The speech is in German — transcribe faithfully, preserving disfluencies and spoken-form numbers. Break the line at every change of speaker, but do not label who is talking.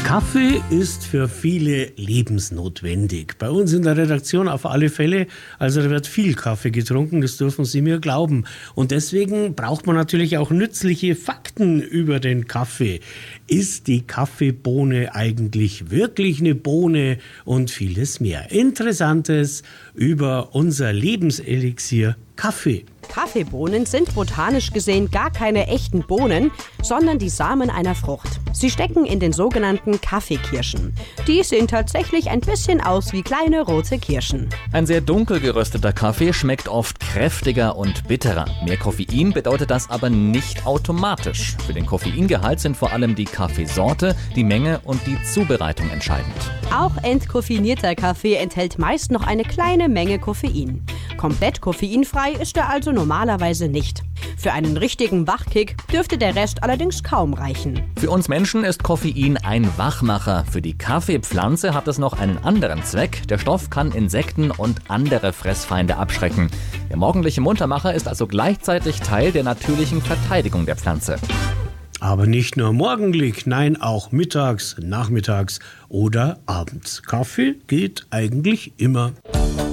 Kaffee ist für viele lebensnotwendig. Bei uns in der Redaktion auf alle Fälle. Also da wird viel Kaffee getrunken, das dürfen Sie mir glauben. Und deswegen braucht man natürlich auch nützliche Fakten über den Kaffee. Ist die Kaffeebohne eigentlich wirklich eine Bohne? Und vieles mehr. Interessantes über unser Lebenselixier Kaffee.
Kaffeebohnen sind botanisch gesehen gar keine echten Bohnen, sondern die Samen einer Frucht. Sie stecken in den sogenannten Kaffeekirschen. Die sehen tatsächlich ein bisschen aus wie kleine rote Kirschen.
Ein sehr dunkel gerösteter Kaffee schmeckt oft kräftiger und bitterer. Mehr Koffein bedeutet das aber nicht automatisch. Für den Koffeingehalt sind vor allem die Kaffeesorte, die Menge und die Zubereitung entscheidend.
Auch entkoffinierter Kaffee enthält meist noch eine kleine Menge Koffein. Komplett koffeinfrei ist er also normalerweise nicht. Für einen richtigen Wachkick dürfte der Rest allerdings kaum reichen.
Für uns Menschen ist Koffein ein Wachmacher. Für die Kaffeepflanze hat es noch einen anderen Zweck. Der Stoff kann Insekten und andere Fressfeinde abschrecken. Der morgendliche Muntermacher ist also gleichzeitig Teil der natürlichen Verteidigung der Pflanze.
Aber nicht nur morgendlich, nein, auch mittags, nachmittags oder abends. Kaffee geht eigentlich immer.